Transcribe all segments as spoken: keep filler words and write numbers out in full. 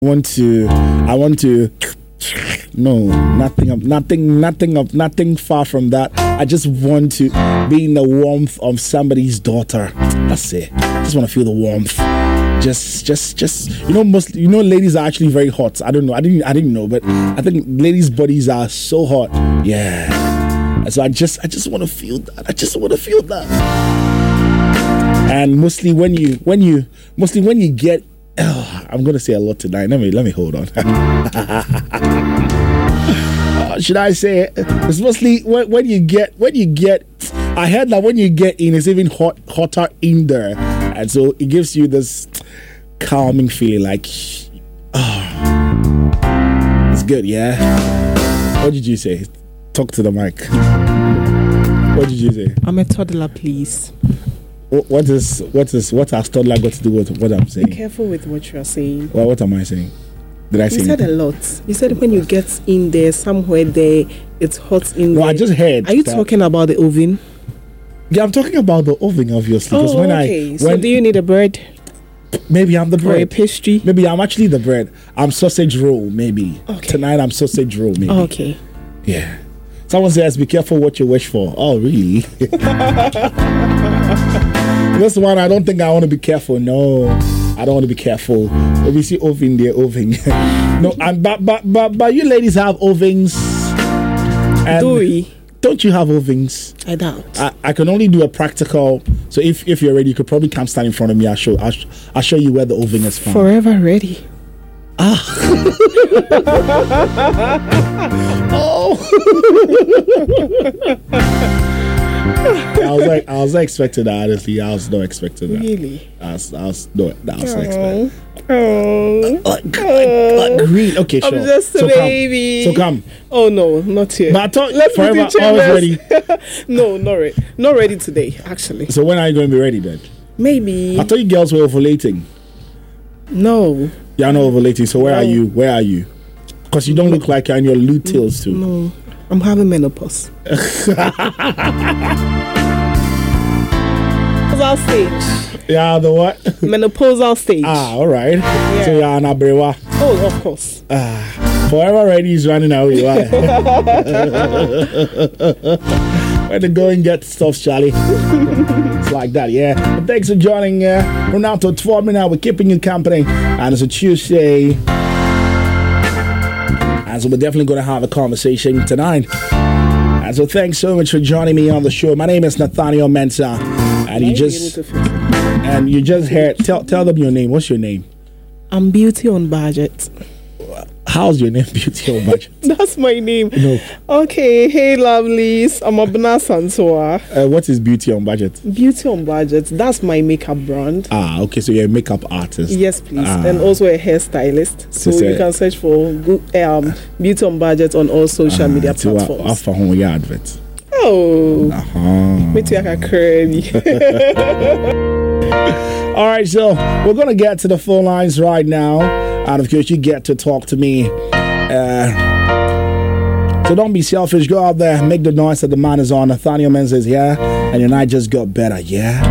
want to I want to no nothing of nothing nothing of nothing far from that. I just want to be in the warmth of somebody's daughter. That's it. Just want to feel the warmth. Just just just you know most you know ladies are actually very hot. I don't know. I didn't I didn't know, but I think ladies' bodies are so hot. Yeah. So I just I just want to feel that. I just want to feel that. And mostly when you when you mostly when you get Oh, I'm gonna say a lot tonight. Let me let me hold on. uh, should I say it? It's mostly when, when you get when you get. I heard that when you get in, it's even hot hotter in there, and so it gives you this calming feeling. Like, oh, it's good. Yeah. What did you say? Talk to the mic. What did you say? I'm a toddler, please. What is what is what has toddler got to do with what I'm saying? Be careful with what you are saying. Well, what am I saying? Did I say? You said anything? A lot. You said when you get in there, somewhere there, it's hot in no, there. No, I just heard. Are you talking about the oven? Yeah, I'm talking about the oven, obviously. Oh, when okay. I, when so do you need a bread? Maybe I'm the bread. Or a pastry? Maybe I'm actually the bread. I'm sausage roll, maybe. Okay. Tonight I'm sausage roll, maybe. Okay. Yeah. Someone says, be careful what you wish for. Oh, really? This one, I don't think I want to be careful. No, I don't want to be careful. If you see oven there, oven. No, and but, but but but you ladies have ovens. Do we? Don't you have ovens? I doubt. I, I can only do a practical. So if, if you're ready, you could probably come stand in front of me. I'll show I'll, I'll show you where the oven is found. Forever ready. Ah. Oh. I was like, I was not expecting that. Honestly, I was not expecting that. Really? I was, I was no, I was not expecting. Oh, uh, uh, uh, green. Okay, sure. I'm just a so baby. Come. So come. Oh no, not yet. But I thought Let's forever always ready. No, not ready. Not ready today, actually. So when are you going to be ready then? Maybe. I thought you girls were ovulating. No. You're not ovulating. So where no. are you? Where are you? Because you don't look like you're in your luteals too. No, I'm having menopause. Menopausal stage. Yeah, the what? Menopausal stage. Ah, all right. Yeah. So you're an abrewa. Oh, of course. Ah, forever ready is running away. Why? When the going gets tough, Charlie. It's like that, yeah. But thanks for joining. Uh, Ronaldo, twelve minutes. We're keeping you company. And it's a Tuesday. And so we're definitely going to have a conversation tonight. And so thanks so much for joining me on the show. My name is Nathaniel Mensah. And you just and you just heard tell tell them your name. What's your name? I'm Beauty on Budget. How's your name, Beauty on Budget? That's my name. No. Okay, hey lovelies. I'm Abna Sansoa. Uh, what is Beauty on Budget? Beauty on Budget. That's my makeup brand. Ah, okay. So you're a makeup artist. Yes, please. Ah. And also a hairstylist. So, So you say- can search for um, Beauty on Budget on all social media So platforms. after home your advert. Oh. Uh-huh. Me too, I can curly. All right, so we're gonna get to the phone lines right now, and of course you get to talk to me. Uh, so don't be selfish. Go out there, make the noise that the man is on. Nathaniel Mensah is here, and your night just got better. Yeah.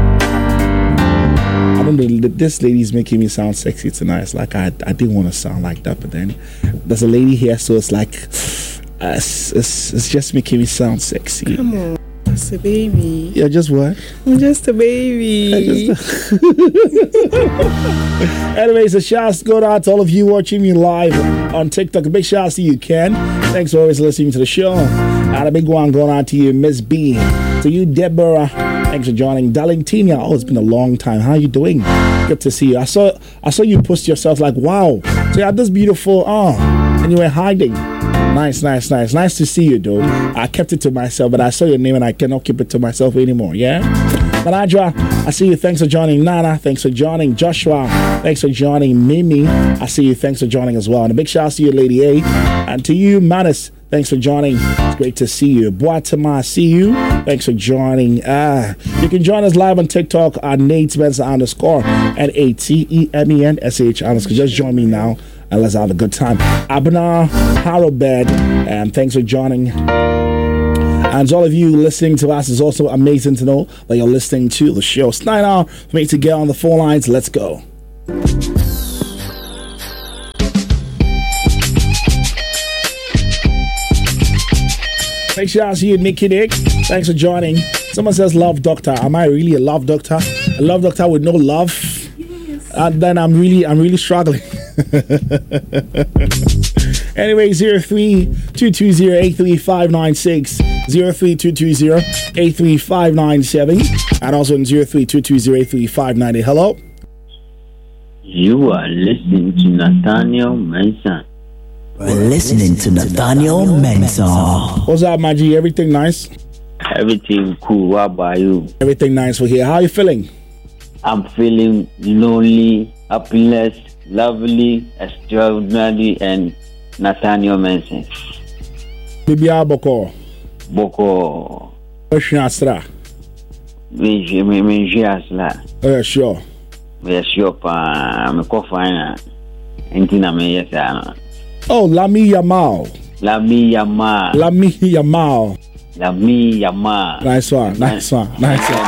I don't know. This lady's making me sound sexy tonight. It's like I I didn't want to sound like that, but then there's a lady here, so it's like uh, it's, it's it's just making me sound sexy. Come on. Just a baby. Yeah, just what? I'm just a baby. Just Anyways, a shout go out to all of you watching me live on TikTok. A big shout out to you, Ken. Thanks for always listening to the show. And a big one going out to you, Miss B. To you, Deborah. Thanks for joining. Darling Tina. Oh, it's been a long time. How you doing? Good to see you. I saw I saw you post yourself like, wow. So you had this beautiful, oh, and you were hiding. Nice, nice, nice. Nice to see you, though. I kept it to myself, but I saw your name and I cannot keep it to myself anymore, yeah? Manadra, I see you. Thanks for joining. Nana, thanks for joining. Joshua, thanks for joining. Mimi, I see you. Thanks for joining as well. And a big shout out to you, Lady A. And to you, Manis, thanks for joining. It's great to see you. Boatema, I see you. Thanks for joining. Ah, you can join us live on TikTok at Nate Mensah underscore N A T E M E N S H underscore. Just join me now. And let's have a good time. Abner Harrowbed, and thanks for joining. And to all of you listening to us, it's also amazing to know that you're listening to the show. It's nine hours for me to get on the phone lines. Let's go. Make sure I see you, Nicky Dick. Thanks for joining. Someone says love doctor. Am I really a love doctor? A love doctor with no love? Yes. And then I'm really, I'm really struggling. Anyway, zero three two two zero eight three five nine six, zero three two two zero eight three five nine seven, and also in zero three two two zero eight three five nine eight. Hello? You are listening to Nathaniel Mensah. We're listening to Nathaniel Mensah. What's up, my G? Everything nice? Everything cool. What about you? Everything nice for here. How are you feeling? I'm feeling lonely, happiness, lovely, extraordinary, and Nathaniel Mensah. Bibia Boko. Boko. Question Astra. Me, me, me, Asla. Oh, yeah, sure. Yes, sure. Pa, me ko fine. Entina me yes, ano. Oh, Lami Yamal. Lami Yamal. Lami Yamal. Lami Yamal. Nice one. Nice one. Nice one.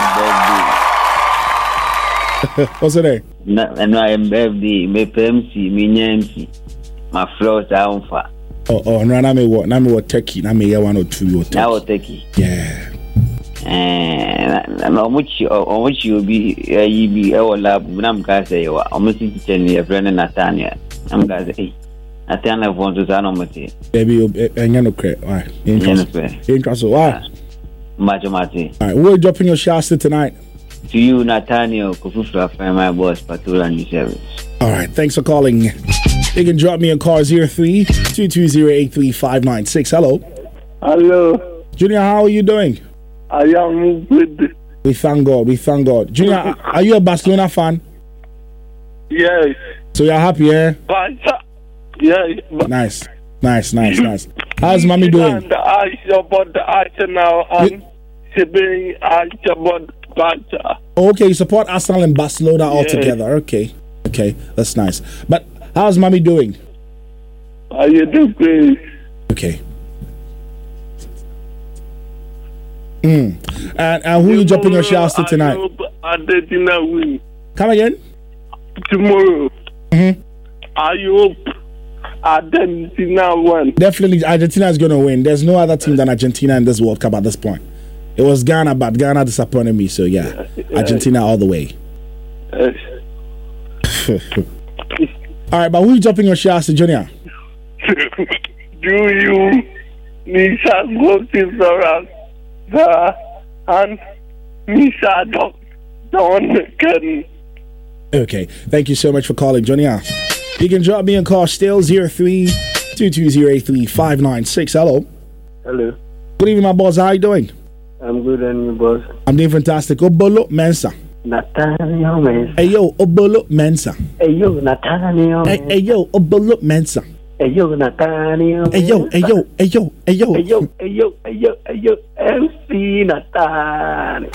What's the name? No, no, I'm birthday. Me P M C, me M C. My flows are on fire. Oh, oh, no, na me what? Na me what turkey? Na me one or two or turkey? Now what turkey? Yeah. And how much? How much you be? You be our lab. I'm gonna say you. I'm gonna see you. Friend Nathaniel. I'm gonna say. Nathaniel wants to say no more. Baby, you ain't no credit. All right. Interest. Interest. Why? Much, much. All right. We're dropping your shots tonight. To you, Nathaniel, Kufufra, my boss, Patura New Service. All right. Thanks for calling. You can drop me a call zero three two two zero eight three five nine six. Hello. Hello. Junior, how are you doing? I am good. We thank God. We thank God. Junior, are you a Barcelona fan? Yes. So you're happy, eh? Barca. Yes. Nice. Nice, nice, nice. How's mommy doing? And I support Arsenal and Sibling I support Barca. Okay, you support Arsenal and Barcelona all Yes. together. Okay. Okay, that's nice. But how's mommy doing? Are you doing great? Okay. Mm. And, and who you dropping your showers to tonight? I hope Argentina win. Come again? Tomorrow. Mm-hmm. I hope Argentina win. Definitely, Argentina is going to win. There's no other team than Argentina in this World Cup at this point. It was Ghana, but Ghana disappointed me. So, yeah, Argentina all the way. Yes. All right, but who you dropping your showers to, Junior? Do you need some good insurance? The and Misha Don can. Okay, thank you so much for calling, Junior. You can drop me a call still zero three two two zero eight three five nine six. Hello. Hello. Good evening, my boss. How are you doing? I'm good, and you, boss? I'm doing fantastic. Obolo Mensah. Nathaniel Mensah. Hey yo, Obolo Mensah. Hey yo, Nathaniel. Hey, hey yo, Obolo Mensah. Hey yo, Nathaniel. Hey yo, hey yo, hey yo, hey yo. Hey yo, hey yo, hey yo, hey yo, M C Nathaniel.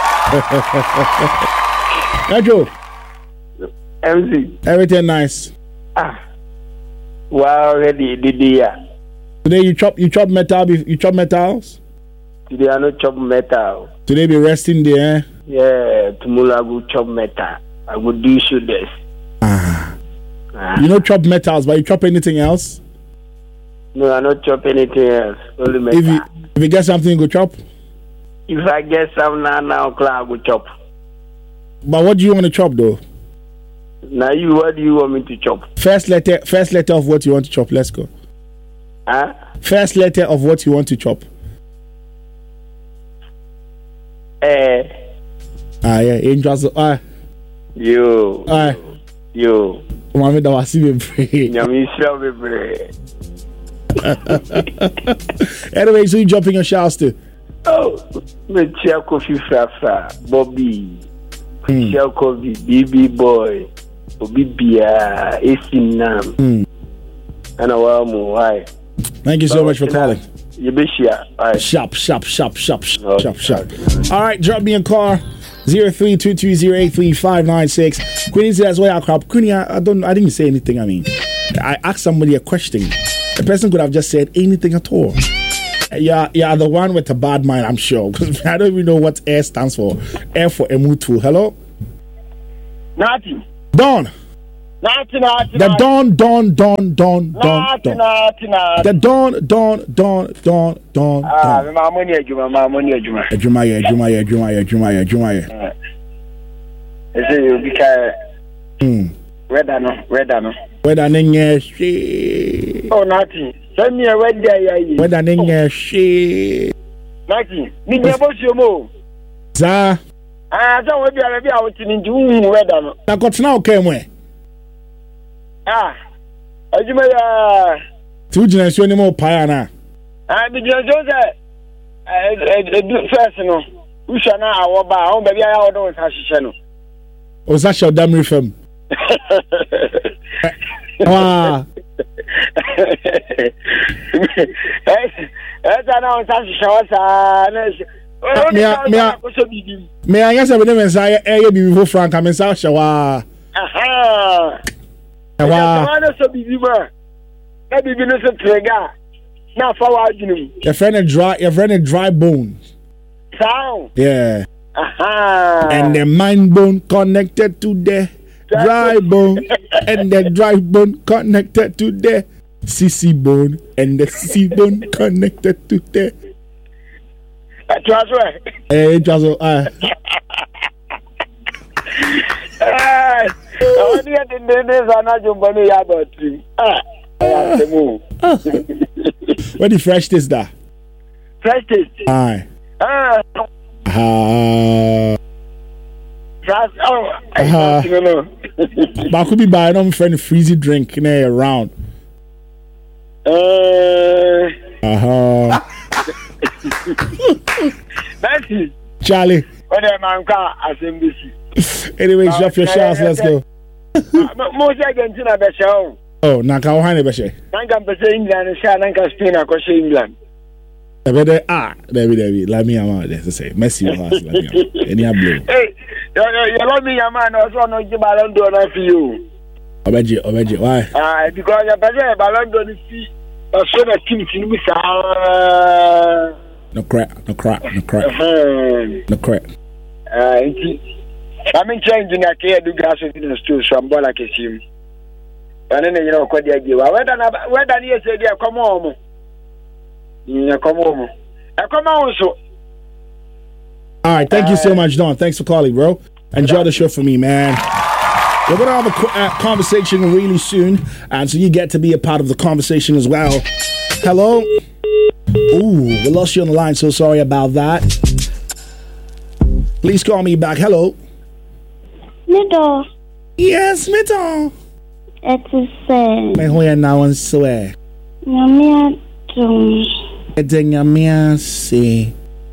Andrew. M C. Everything nice. Ah. Wow, already did ya? Today you chop you chop metal you chop metals? Today I no chop metal. Today be resting there. Yeah, tomorrow I go chop metal. I go do shoulders. Ah. Ah. You know chop metals, but you chop anything else? No, I don't chop anything else. Only metal. If you if you get something you go chop? If I get some now, now, I go chop. But what do you want to chop though? Now you, what do you want me to chop? First letter first letter of what you want to chop. Let's go. Huh? First letter of what you want to chop. Eh. Ah yeah, interest. Ah. You. Ah. You. Mami da wasi be pray. Nyami shall be pray. Anyway, so you jumping your showers too? Oh, me chia coffee fra fra, Bobby, Mm. chia coffee, B B boy, Obi Bia, Esinam, Mm. and a while more. Why? Thank you so much for calling. You be share. Alright. Sharp, sharp, sharp, sharp, Okay. sharp, sharp. All right, drop me a car. Zero three two two zero eight three five nine six. Queenie says, "Why I crap?" Queenie, I, I don't. I didn't say anything. I mean, I asked somebody a question. The person could have just said anything at all. Yeah, yeah, the one with a bad mind, I'm sure. Because I don't even know what A stands for. A for Emutu. Hello, Nothing. Don. Nati, nati, The dawn, dawn, dawn, dawn, dawn, nati, dawn. nati, nati. The dawn, dawn, dawn, dawn, dawn, Ah, dawn. my money, Juma, my money, Juma. Ejumaya, Ejumaya, Ejumaya, Ejumaya, Ejumaya. I say you because Hmm. whether no, whether no. Whether ninge she, Oh, Nati, send me a red day. whether ninge she. Nati, me never show more. Za, Ah, so we be a be out in the weather no. na kotena okemwe. Ah, Juma ya. Tu jina nsuo ni mo paya na. Ah, me just say eh eh first no. Usha na awoba, on baby ya odo sa hihye no. Oza shall damn fam. Ah, Esa na on sa hihye wa sa na. Mea- mea- me anya se be me nsa ye ye bibi fo frank am nsa hyewa. Aha. Ewa, Wa na so bibi ma. Na bibi no so trega. Na fa wa adwunum. your friend a dry, your friend a dry bones. Sound. Yeah. Aha. And the mind bone connected to the dry bone, and the dry bone connected to the C C bone, and the C C bone connected to the. That's right. Eh, it was uh, Ah. I want to get in this and I jump on ya about three. Ah. I have to move. what the fresh taste that? Fresh taste. Aye. Ah. Ah. That's oh. Uh-huh. No no. But I could be buying them friend freezy drink in a round. Uh. Uh huh. That's it. Charlie. What am I going to say? Anyway, drop your shots. Let's go. Most Argentina be show. Oh, Naka Ohane Beshe. Nanka be England and Sha Nanka Spain akoshe England. Ebede ah, David David, let me am there to say Messi your house, let me am. Any blue. Hey, you you love me your man also no give Ballon d'Or na for you. Obeji, Obeji, why? Ah, because you better Ballon d'Or ni see so na team tin bi sa. No crap, no crap, no crap, Eh. no crap. Ah, inti. I'm in changing a care do gas in the store so I'm like a team. And then you know, Kodia give. Whether whether you say, yeah, come on. Yeah, come on. Come on, so. All right, thank you so much, Don. Thanks for calling, bro. Enjoy the show for me, man. We're going to have a co- uh, conversation really soon, and so you get to be a part of the conversation as well. Hello? Ooh, we lost you on the line, so sorry about that. Please call me back. Hello? Middle. Yes, Mito. It is uh, Me hoya na wan swear. Nyamia Tum. Ede nyamia se.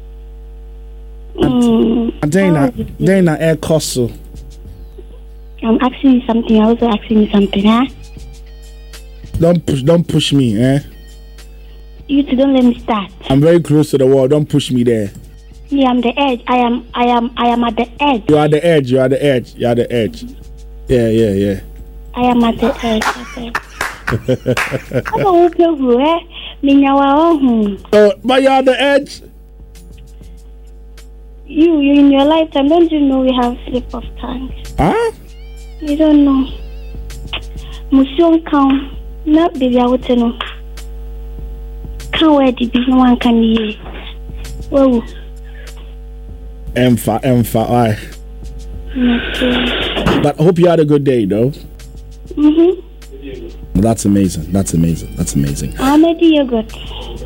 Adena, Dana air costo. I'm asking you something. I also asking you something, huh? Don't push, don't push me, eh? You two don't let me start. I'm very close to the wall. Don't push me there. Yeah, I'm the edge. I am. I am. I am at the edge. You are the edge. You are the edge. You are the edge. Yeah, yeah, yeah. I am at the edge. Okay. Come on, people, eh? Minyawa, Oh, but you are the edge. You, you in your lifetime, don't you know we have slip of tongue? Huh? You don't know. Museum count. Not baby, I would know. Can't wear the big no one can hear. Whoa. Empha, empha, aye. Okay. But I hope you had a good day, though. Mm-hmm. That's amazing. That's amazing. That's amazing. I made the yogurt.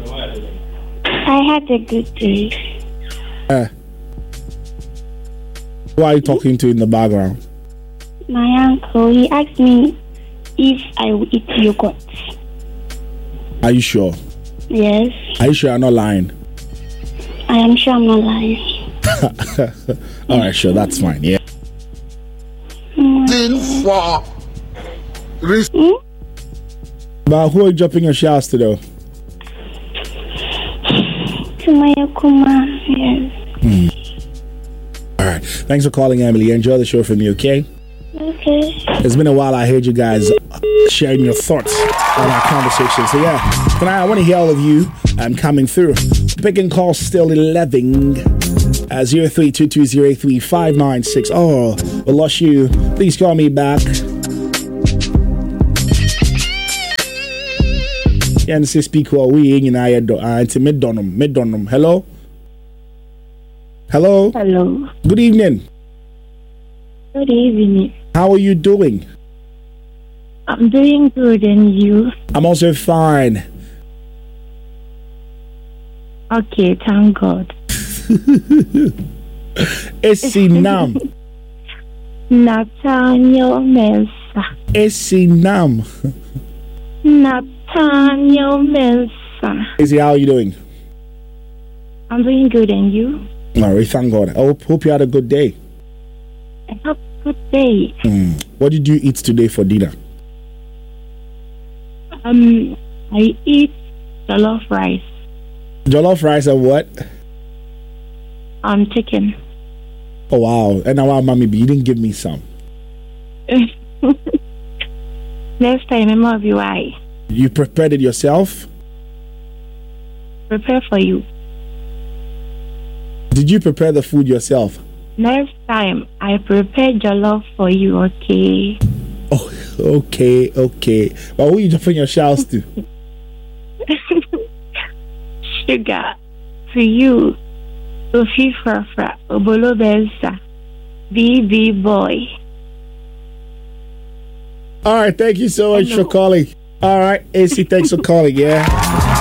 I had a good day. Uh, who are you talking to in the background? My uncle, he asked me if I would eat yogurt. Are you sure? Yes. Are you sure you're not lying? I am sure I'm not lying. All right, sure. That's fine. Yeah. Mm. Hmm? But who are you dropping your showers to, though? To my Akuma, yes. Mm. All right. Thanks for calling, Emily. Enjoy the show for me, okay? Okay. It's been a while. I heard you guys sharing your thoughts on our conversation. So, yeah, tonight I want to hear all of you. I'm coming through. Pick and call still eleven. Uh, zero three two two zero three five nine six. Oh, we lost you. Please call me back. and say speak what we in I do anti Medonum, Medonum. Hello? Hello? Hello. Good evening. Good evening. How are you doing? I'm doing good, and you? I'm also fine. Okay, thank God. Esinam. Nathaniel Mensa. Esinam. Nathaniel Mensa. Izzy, how are you doing? I'm doing good, and you? All right, thank God. I hope, hope you had a good day. I have a good day. Mm. What did you eat today for dinner? Um, I eat jollof rice. Jollof rice and what? Um, chicken. Oh, wow. And now, mommy, you didn't give me some. Next time, I'm of you. I You prepared it yourself? prepare for you. Did you prepare the food yourself? Next time, I prepare jollof for you, okay? Oh, okay, okay. But who are you dropping your shouts to? Sugar, to you, Sophie Frafra, Obolo Bensa, B B Boy. All right, thank you so much Hello. for calling. All right, A C, thanks for calling, yeah?